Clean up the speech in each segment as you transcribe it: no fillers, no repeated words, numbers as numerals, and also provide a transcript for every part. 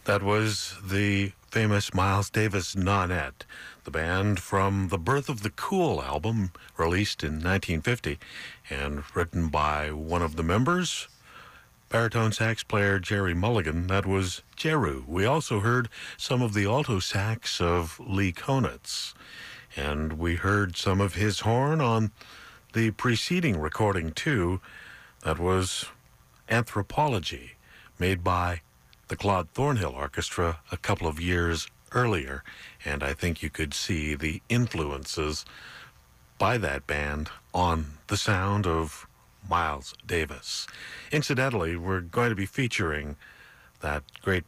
That was the famous Miles Davis Nonet, the band from the Birth of the Cool album, released in 1950 and written by one of the members, baritone sax player Jerry Mulligan. That was Jeru. We also heard some of the alto sax of Lee Konitz, and we heard some of his horn on the preceding recording too. That was Anthropology, made by the Claude Thornhill Orchestra a couple of years earlier, and I think you could see the influences by that band on the sound of Miles Davis. Incidentally, we're going to be featuring that great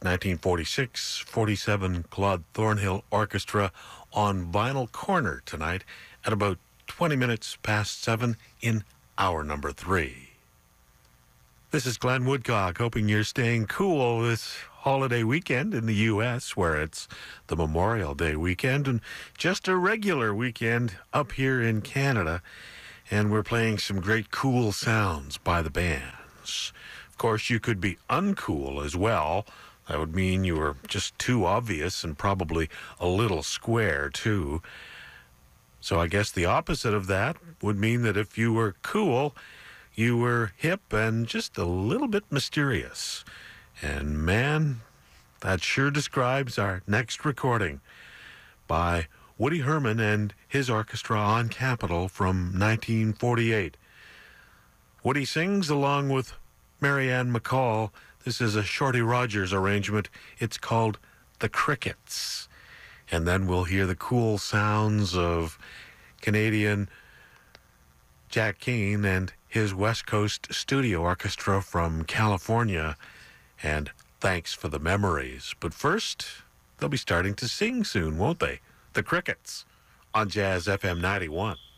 1946-47 Claude Thornhill Orchestra on Vinyl Corner tonight at about 20 minutes past 7 in hour number 3. This is Glenn Woodcock, hoping you're staying cool this holiday weekend in the U.S., where it's the Memorial Day weekend, and just a regular weekend up here in Canada. And we're playing some great cool sounds by the bands. Of course, you could be uncool as well. That would mean you were just too obvious and probably a little square, too. So I guess the opposite of that would mean that if you were cool, you were hip and just a little bit mysterious. And man, that sure describes our next recording by Woody Herman and his orchestra on Capitol from 1948. Woody sings along with Marianne McCall. This is a Shorty Rogers arrangement. It's called The Crickets. And then we'll hear the cool sounds of Canadian Jack Keane and his West Coast Studio Orchestra from California. And thanks for the memories. But first, they'll be starting to sing soon, won't they? The Crickets on Jazz FM 91.